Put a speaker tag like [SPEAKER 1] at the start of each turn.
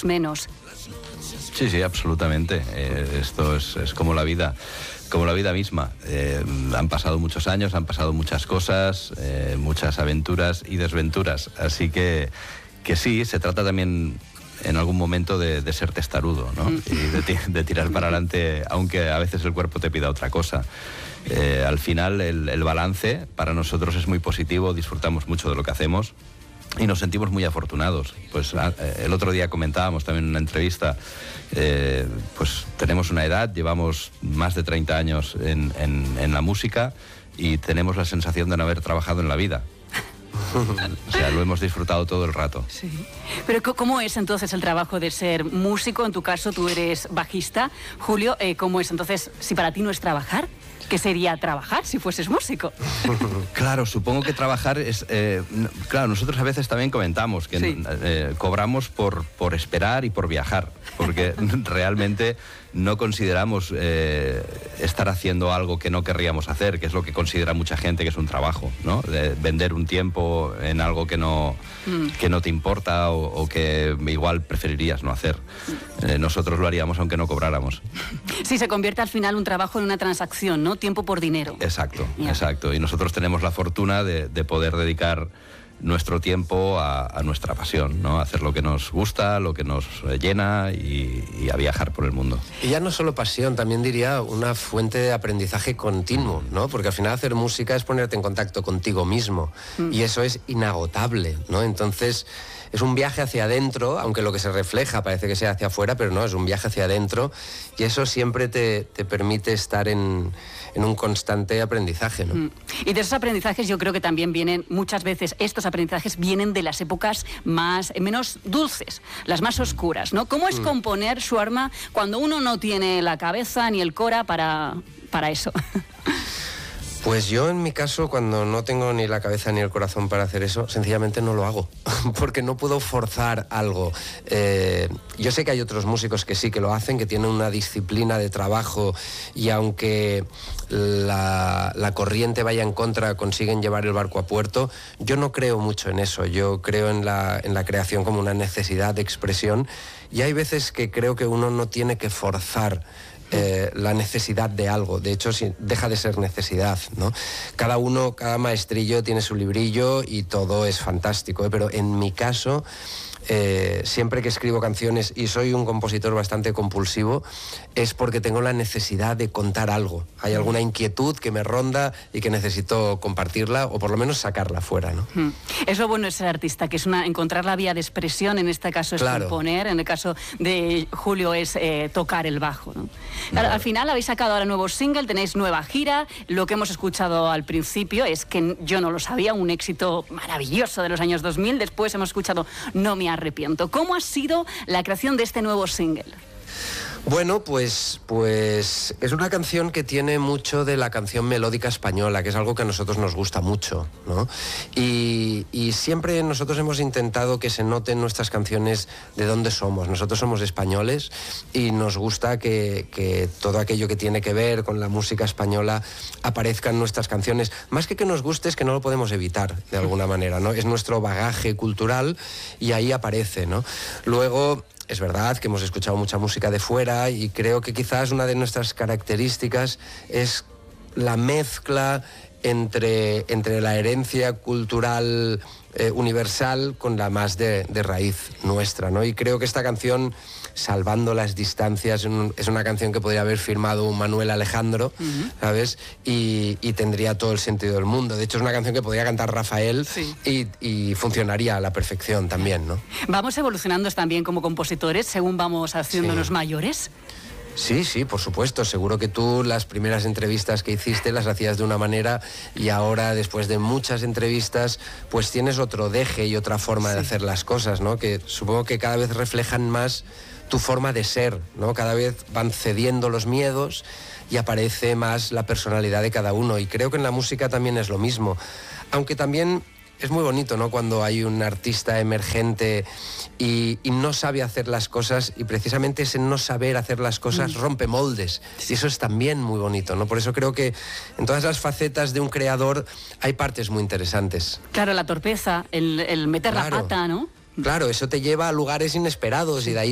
[SPEAKER 1] echas menos.
[SPEAKER 2] Sí, sí, absolutamente. Esto es como la vida misma. Han pasado muchos años, han pasado muchas cosas, muchas aventuras y desventuras. Así que sí, se trata también en algún momento de ser testarudo, ¿no? Y de tirar para adelante, aunque a veces el cuerpo te pida otra cosa. Al final el balance para nosotros es muy positivo, disfrutamos mucho de lo que hacemos y nos sentimos muy afortunados. Pues el otro día comentábamos también en una entrevista, pues tenemos una edad, llevamos más de 30 años en la música y tenemos la sensación de no haber trabajado en la vida. O sea, lo hemos disfrutado todo el rato.
[SPEAKER 1] Sí. Pero ¿cómo es entonces el trabajo de ser músico? En tu caso tú eres bajista. Julio, ¿cómo es entonces, si para ti no es trabajar? ¿Qué sería trabajar si fueses músico?
[SPEAKER 2] Claro, supongo que trabajar es... claro, nosotros a veces también comentamos que
[SPEAKER 1] sí.
[SPEAKER 2] Cobramos por esperar y por viajar, porque realmente no consideramos estar haciendo algo que no querríamos hacer, que es lo que considera mucha gente que es un trabajo, ¿no? De vender un tiempo en algo que no te importa o que igual preferirías no hacer. Nosotros lo haríamos aunque no cobráramos.
[SPEAKER 1] Sí, se convierte al final un trabajo en una transacción, ¿no? Tiempo por dinero.
[SPEAKER 2] Exacto, exacto. Y nosotros tenemos la fortuna de poder dedicar nuestro tiempo a nuestra pasión, ¿no? A hacer lo que nos gusta, lo que nos llena y a viajar por el mundo.
[SPEAKER 3] Y ya no solo pasión, también diría una fuente de aprendizaje continuo, ¿no? Porque al final hacer música es ponerte en contacto contigo mismo y eso es inagotable, ¿no? Entonces es un viaje hacia adentro, aunque lo que se refleja parece que sea hacia afuera, pero no, es un viaje hacia adentro y eso siempre te permite estar en un constante aprendizaje, ¿no?
[SPEAKER 1] Y de esos aprendizajes yo creo que también vienen, muchas veces estos aprendizajes vienen de las épocas menos dulces, las más oscuras, ¿no? ¿Cómo es componer, Shuarma, cuando uno no tiene la cabeza ni el cora para eso?
[SPEAKER 3] Pues yo en mi caso, cuando no tengo ni la cabeza ni el corazón para hacer eso, sencillamente no lo hago, porque no puedo forzar algo. Yo sé que hay otros músicos que sí que lo hacen, que tienen una disciplina de trabajo y aunque la corriente vaya en contra, consiguen llevar el barco a puerto. Yo no creo mucho en eso, yo creo en la creación como una necesidad de expresión y hay veces que creo que uno no tiene que forzar la necesidad de algo. De hecho, deja de ser necesidad, ¿no? Cada maestrillo tiene su librillo y todo es fantástico, ¿eh? Pero en mi caso, siempre que escribo canciones, y soy un compositor bastante compulsivo, es porque tengo la necesidad de contar algo. Hay alguna inquietud que me ronda y que necesito compartirla o por lo menos sacarla fuera, ¿no?
[SPEAKER 1] Es lo bueno de ser artista, que es encontrar la vía de expresión. En este caso es componer, en el caso de Julio es tocar el bajo, ¿no? Claro, al final habéis sacado ahora nuevo single, tenéis nueva gira. Lo que hemos escuchado al principio es que yo no lo sabía, un éxito maravilloso de los años 2000. Después hemos escuchado No me arrepiento. ¿Cómo ha sido la creación de este nuevo single?
[SPEAKER 3] Bueno, pues es una canción que tiene mucho de la canción melódica española, que es algo que a nosotros nos gusta mucho, ¿no? Y siempre nosotros hemos intentado que se note en nuestras canciones de dónde somos. Nosotros somos españoles y nos gusta que todo aquello que tiene que ver con la música española aparezca en nuestras canciones. Más que nos guste, es que no lo podemos evitar de alguna manera, ¿no? Es nuestro bagaje cultural y ahí aparece, ¿no? Luego, es verdad que hemos escuchado mucha música de fuera y creo que quizás una de nuestras características es la mezcla entre la herencia cultural universal con la más de raíz nuestra, ¿no? Y creo que esta canción, salvando las distancias, es una canción que podría haber firmado un Manuel Alejandro, ¿sabes? Y tendría todo el sentido del mundo. De hecho, es una canción que podría cantar Rafael y funcionaría a la perfección también, ¿no?
[SPEAKER 1] ¿Vamos evolucionando también como compositores según vamos haciéndonos mayores?
[SPEAKER 3] Sí, por supuesto. Seguro que tú las primeras entrevistas que hiciste las hacías de una manera y ahora, después de muchas entrevistas, pues tienes otro deje y otra forma de hacer las cosas, ¿no? Que supongo que cada vez reflejan más tu forma de ser, ¿no? Cada vez van cediendo los miedos y aparece más la personalidad de cada uno. Y creo que en la música también es lo mismo. Aunque también es muy bonito, ¿no? Cuando hay un artista emergente y no sabe hacer las cosas y precisamente ese no saber hacer las cosas rompe moldes. Y eso es también muy bonito, ¿no? Por eso creo que en todas las facetas de un creador hay partes muy interesantes.
[SPEAKER 1] Claro, la torpeza, el meter la pata, ¿no?
[SPEAKER 3] Claro, eso te lleva a lugares inesperados y de ahí